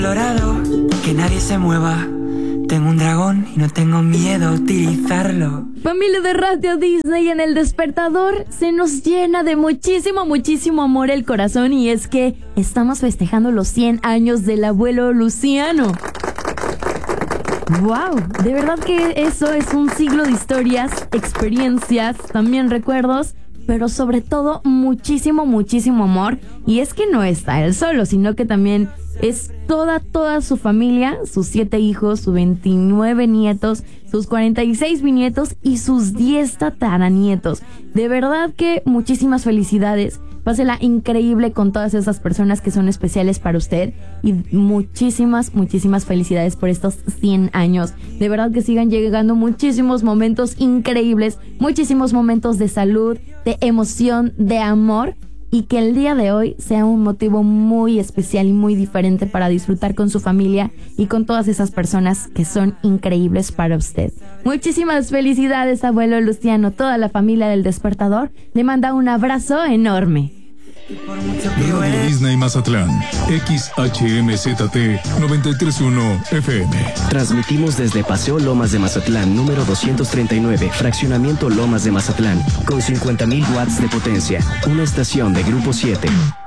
Colorado, que nadie se mueva. Tengo un dragón y no tengo miedo a utilizarlo. Familia de Radio Disney, en El Despertador se nos llena de muchísimo, muchísimo amor el corazón, y es que estamos festejando los 100 años del abuelo Luciano. ¡Wow! De verdad que eso es un siglo de historias, experiencias, también recuerdos, pero sobre todo muchísimo, muchísimo amor. Y es que no está él solo, sino que también es toda su familia, sus 7 hijos, sus 29 nietos, sus 46 bisnietos y sus 10 tataranietos. De verdad que muchísimas felicidades. Pásela increíble con todas esas personas que son especiales para usted. Y muchísimas, muchísimas felicidades por estos 100 años. De verdad que sigan llegando muchísimos momentos increíbles, muchísimos momentos de salud, de emoción, de amor. Y que el día de hoy sea un motivo muy especial y muy diferente para disfrutar con su familia y con todas esas personas que son increíbles para usted. Muchísimas felicidades, abuelo Luciano. Toda la familia del Despertador le manda un abrazo enorme. Radio Disney Mazatlán, XHMZT 931 FM. Transmitimos desde Paseo Lomas de Mazatlán, número 239, Fraccionamiento Lomas de Mazatlán, con 50,000 watts de potencia, una estación de Grupo 7.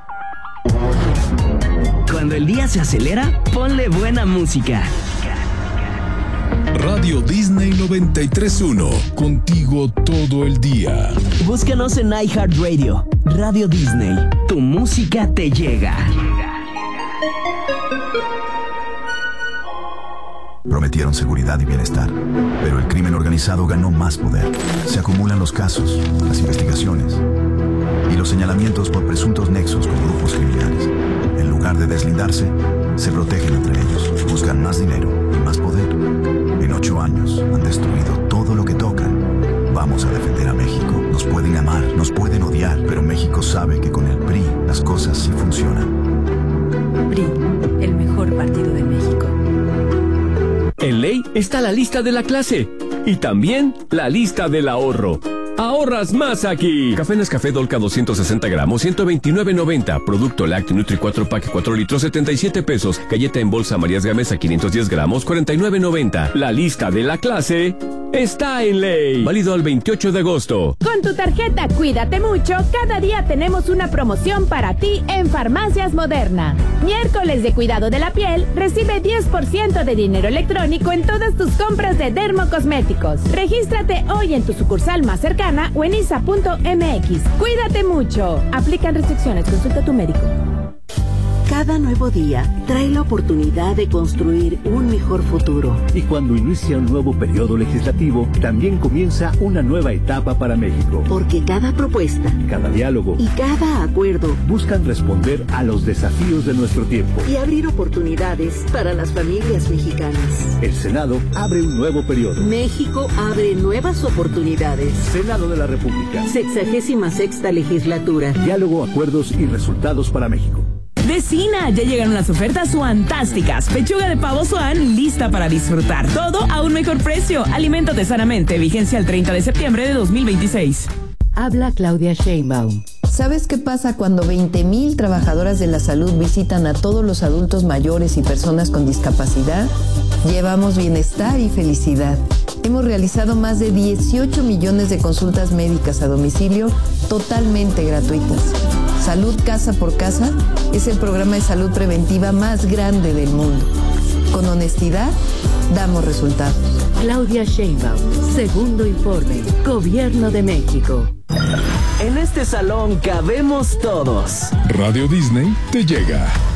Cuando el día se acelera, ponle buena música. Radio Disney 93.1, contigo todo el día. Búscanos en iHeartRadio. Radio Disney, tu música te llega. Prometieron seguridad y bienestar, pero el crimen organizado ganó más poder. Se acumulan los casos, las investigaciones y los señalamientos por presuntos nexos con grupos criminales. En lugar de deslindarse, se protegen entre ellos, buscan más dinero y más poder. En 8 años han destruido todo lo que tocan. Vamos a defender a México. Nos pueden amar, nos pueden odiar, pero México sabe que con el PRI las cosas sí funcionan. PRI, el mejor partido de México. En ley está la lista de la clase y también la lista del ahorro. ¡Ahorras más aquí! Café Nescafé Dolca 260 gramos, 129.90. Producto Lácteo Nutri 4 Pack 4 litros, 77 pesos. Galleta en bolsa Marías Gamesa 510 gramos, 49.90. La lista de la clase está en ley. Válido al 28 de agosto. Con tu tarjeta Cuídate Mucho, cada día tenemos una promoción para ti en Farmacias Moderna. Miércoles de cuidado de la piel, recibe 10% de dinero electrónico en todas tus compras de dermocosméticos. Regístrate hoy en tu sucursal más cercana o en isa.mx. Cuídate mucho. Aplican restricciones. Consulta a tu médico. Cada nuevo día trae la oportunidad de construir un mejor futuro. Y cuando inicia un nuevo periodo legislativo, también comienza una nueva etapa para México. Porque cada propuesta, cada diálogo y cada acuerdo buscan responder a los desafíos de nuestro tiempo y abrir oportunidades para las familias mexicanas. El Senado abre un nuevo periodo. México abre nuevas oportunidades. Senado de la República. 66ª legislatura. Diálogo, acuerdos y resultados para México. Vecina, ya llegaron las ofertas fantásticas. Pechuga de pavo Swan lista para disfrutar. Todo a un mejor precio. Aliméntate sanamente. Vigencia el 30 de septiembre de 2026. Habla Claudia Sheinbaum. ¿Sabes qué pasa cuando 20,000 trabajadoras de la salud visitan a todos los adultos mayores y personas con discapacidad? Llevamos bienestar y felicidad. Hemos realizado más de 18 millones de consultas médicas a domicilio totalmente gratuitas. Salud Casa por Casa es el programa de salud preventiva más grande del mundo. Con honestidad, damos resultados. Claudia Sheinbaum, segundo informe, Gobierno de México. En este salón cabemos todos. Radio Disney te llega.